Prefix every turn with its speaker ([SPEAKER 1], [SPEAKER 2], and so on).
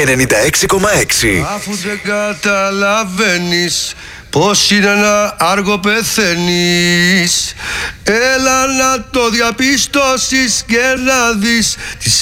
[SPEAKER 1] 96,6.
[SPEAKER 2] Αφού δεν καταλαβαίνεις πως είναι ένα άργο πεθαίνεις, έλα να το διαπιστώσεις και να δεις τις